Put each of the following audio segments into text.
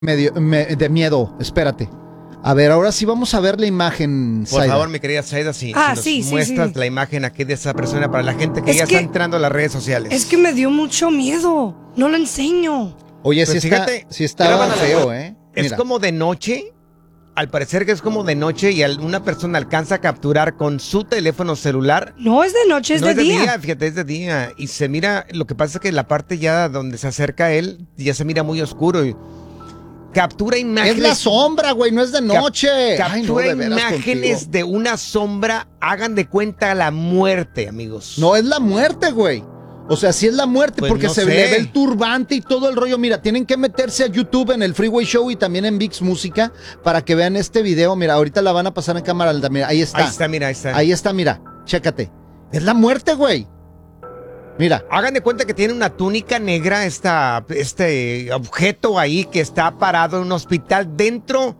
de miedo. Espérate. A ver, ahora sí vamos a ver la imagen, Por Zaida. favor, mi querida Zaida, si nos muestras la imagen aquí de esa persona para la gente que está entrando a las redes sociales. Es que me dio mucho miedo. No lo enseño. Oye, pues sí está feo, ¿eh? Es Mira. como de noche. Al parecer que es como de noche y una persona alcanza a capturar con su teléfono celular. No es de noche, es no de es de día. Fíjate, es de día. Y se mira, lo que pasa es que la parte ya donde se acerca a él ya se mira muy oscuro. Y captura imágenes. Es la sombra, güey, no es de noche. Captura Ay, no, de veras imágenes contigo. de una sombra. Hagan de cuenta la muerte, amigos. No es la muerte, güey. O sea, sí es la muerte, Pues porque no se sé. le ve el turbante y todo el rollo. Mira, tienen que meterse a YouTube en el Freeway Show y también en VIX Música para que vean este video. Mira, ahorita la van a pasar en cámara. Mira, ahí está. Ahí está, mira, ahí está. Ahí está, mira. Chécate. Es la muerte, güey. Mira. Hagan de cuenta que tiene una túnica negra este objeto ahí que está parado en un hospital dentro,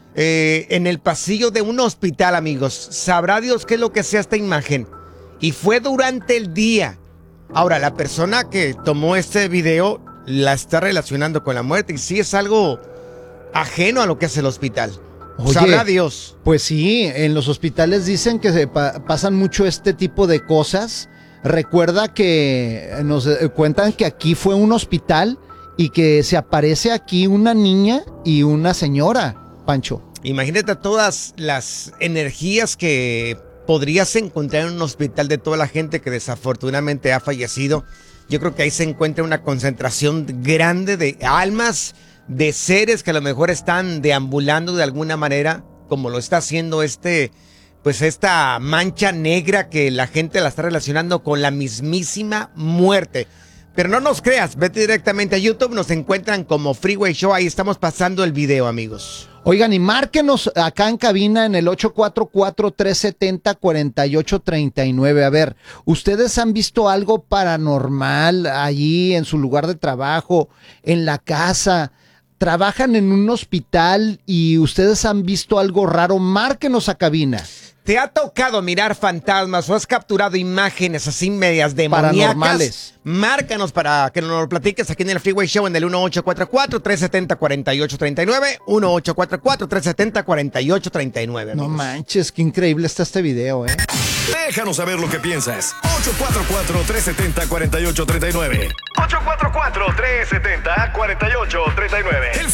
en el pasillo de un hospital, amigos. Sabrá Dios qué es lo que sea esta imagen. Y fue durante el día. Ahora, la persona que tomó este video la está relacionando con la muerte y sí es algo ajeno a lo que es el hospital. Oye, Sabrá Dios. Pues sí, en los hospitales dicen que pasan mucho este tipo de cosas. Recuerda que nos cuentan que aquí fue un hospital y que se aparece aquí una niña y una señora, Pancho. Imagínate todas las energías que podrías encontrar en un hospital de toda la gente que desafortunadamente ha fallecido. Yo creo que ahí se encuentra una concentración grande de almas, de seres que a lo mejor están deambulando de alguna manera, como lo está haciendo pues esta mancha negra que la gente la está relacionando con la mismísima muerte. Pero no nos creas, vete directamente a YouTube, nos encuentran como Freeway Show, ahí estamos pasando el video, amigos. Oigan, y márquenos acá en cabina en el 844-370-4839. A ver, ¿ustedes han visto algo paranormal allí en su lugar de trabajo, en la casa? ¿Trabajan en un hospital y ustedes han visto algo raro? Márquenos a cabina. ¿Te ha tocado mirar fantasmas o has capturado imágenes así medias demoníacas? Paranormales. Márcanos para que nos lo platiques aquí en el Freeway Show en el 1844-370-4839. 1844-370-4839. No manches, qué increíble está este video, ¿eh? Déjanos saber lo que piensas. 844-370-4839. 844-370-4839. El